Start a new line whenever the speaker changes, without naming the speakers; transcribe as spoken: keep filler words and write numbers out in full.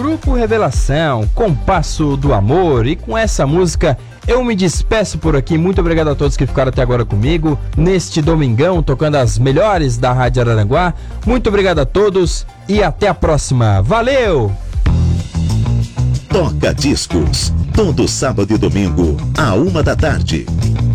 Grupo Revelação, Compasso do Amor. E com essa música eu me despeço por aqui. Muito obrigado a todos que ficaram até agora comigo neste domingão, tocando as melhores da Rádio Araranguá. Muito obrigado a todos e até a próxima. Valeu!
Toca Discos, todo sábado e domingo, à uma da tarde.